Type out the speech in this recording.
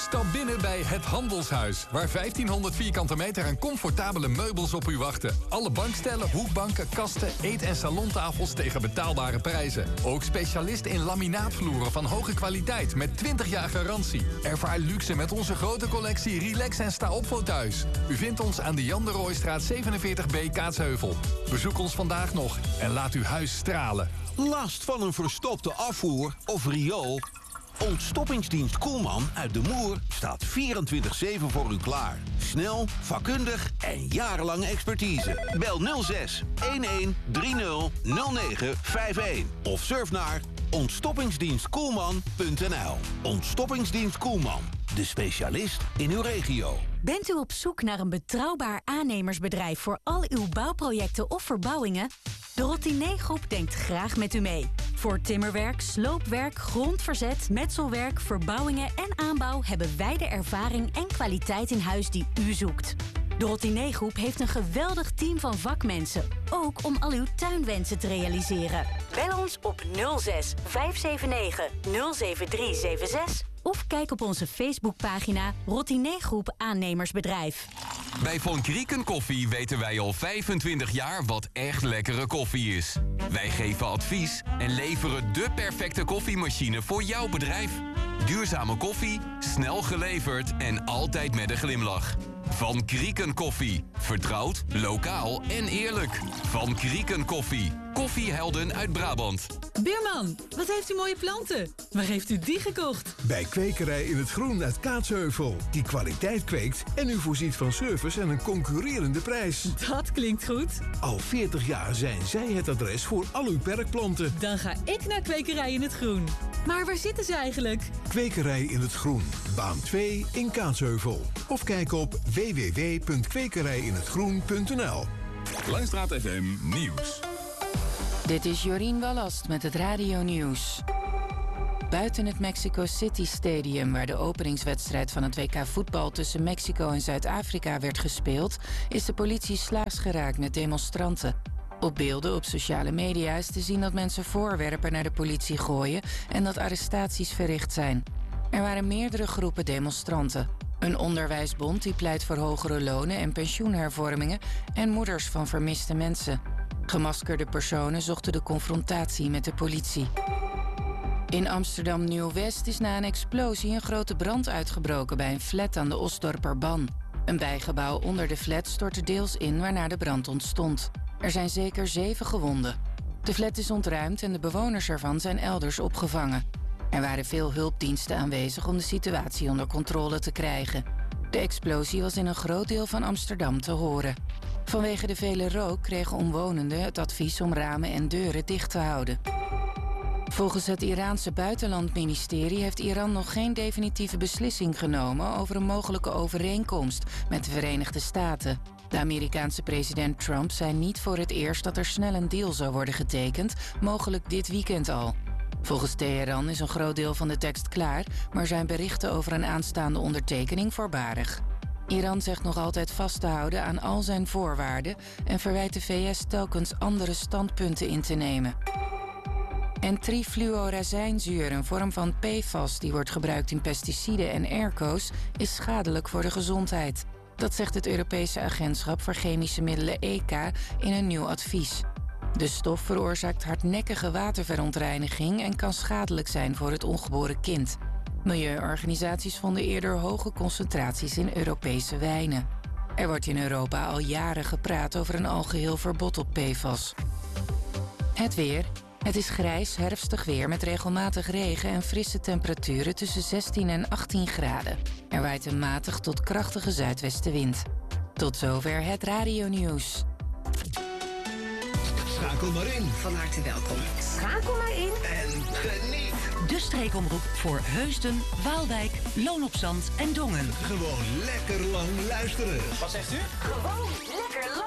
Stap binnen bij Het Handelshuis, waar 1500 vierkante meter aan comfortabele meubels op u wachten. Alle bankstellen, hoekbanken, kasten, eet- en salontafels tegen betaalbare prijzen. Ook specialist in laminaatvloeren van hoge kwaliteit met 20 jaar garantie. Ervaar luxe met onze grote collectie Relax en sta op voor thuis. U vindt ons aan de Jan de Rooistraat 47B Kaatsheuvel. Bezoek ons vandaag nog en laat uw huis stralen. Last van een verstopte afvoer of riool? Ontstoppingsdienst Koelman uit De Moer staat 24/7 voor u klaar. Snel, vakkundig en jarenlange expertise. Bel 06 11 30 0951 of surf naar ontstoppingsdienstkoelman.nl. Ontstoppingsdienst Koelman, de specialist in uw regio. Bent u op zoek naar een betrouwbaar aannemersbedrijf voor al uw bouwprojecten of verbouwingen? De Rotiné Groep denkt graag met u mee. Voor timmerwerk, sloopwerk, grondverzet, metselwerk, verbouwingen en aanbouw hebben wij de ervaring en kwaliteit in huis die u zoekt. De Rotiné Groep heeft een geweldig team van vakmensen, ook om al uw tuinwensen te realiseren. Bel ons op 06 579 07376 of kijk op onze Facebookpagina Rotiné Groep Aannemersbedrijf. Bij Von Krieken Koffie weten wij al 25 jaar wat echt lekkere koffie is. Wij geven advies en leveren de perfecte koffiemachine voor jouw bedrijf. Duurzame koffie, snel geleverd en altijd met een glimlach. Van Krieken Koffie. Vertrouwd, lokaal en eerlijk. Van Krieken Koffie. Koffiehelden uit Brabant. Buurman, wat heeft u mooie planten? Waar heeft u die gekocht? Bij Kwekerij in het Groen uit Kaatsheuvel. Die kwaliteit kweekt en u voorziet van service en een concurrerende prijs. Dat klinkt goed. Al 40 jaar zijn zij het adres voor al uw perkplanten. Dan ga ik naar Kwekerij in het Groen. Maar waar zitten ze eigenlijk? Kwekerij in het Groen. Baan 2 in Kaatsheuvel. Of kijk op www.kwekerijinhetgroen.nl. Langstraat FM Nieuws. Dit is Jorien Wallast met het Radio Nieuws. Buiten het Mexico City Stadium, waar de openingswedstrijd van het WK voetbal tussen Mexico en Zuid-Afrika werd gespeeld, is de politie slaags geraakt met demonstranten. Op beelden op sociale media is te zien dat mensen voorwerpen naar de politie gooien en dat arrestaties verricht zijn. Er waren meerdere groepen demonstranten. Een onderwijsbond die pleit voor hogere lonen en pensioenhervormingen en moeders van vermiste mensen. Gemaskerde personen zochten de confrontatie met de politie. In Amsterdam Nieuw-West is na een explosie een grote brand uitgebroken bij een flat aan de Osdorperban. Een bijgebouw onder de flat stortte deels in waarna de brand ontstond. Er zijn zeker 7 gewonden. De flat is ontruimd en de bewoners ervan zijn elders opgevangen. Er waren veel hulpdiensten aanwezig om de situatie onder controle te krijgen. De explosie was in een groot deel van Amsterdam te horen. Vanwege de vele rook kregen omwonenden het advies om ramen en deuren dicht te houden. Volgens het Iraanse buitenlandministerie heeft Iran nog geen definitieve beslissing genomen over een mogelijke overeenkomst met de Verenigde Staten. De Amerikaanse president Trump zei niet voor het eerst dat er snel een deal zou worden getekend, mogelijk dit weekend al. Volgens Teheran is een groot deel van de tekst klaar, maar zijn berichten over een aanstaande ondertekening voorbarig. Iran zegt nog altijd vast te houden aan al zijn voorwaarden en verwijt de VS telkens andere standpunten in te nemen. En trifluorazijnzuur, een vorm van PFAS die wordt gebruikt in pesticiden en airco's, is schadelijk voor de gezondheid. Dat zegt het Europese Agentschap voor Chemische Middelen ECHA in een nieuw advies. De stof veroorzaakt hardnekkige waterverontreiniging en kan schadelijk zijn voor het ongeboren kind. Milieuorganisaties vonden eerder hoge concentraties in Europese wijnen. Er wordt in Europa al jaren gepraat over een algeheel verbod op PFAS. Het weer. Het is grijs, herfstig weer met regelmatig regen en frisse temperaturen tussen 16 en 18 graden. Er waait een matig tot krachtige zuidwestenwind. Tot zover het Radio-nieuws. Schakel maar in. Van harte welkom. Schakel maar in. En geniet. De streekomroep voor Heusden, Waalwijk, Loon op Zand en Dongen. Gewoon lekker lang luisteren. Gewoon lekker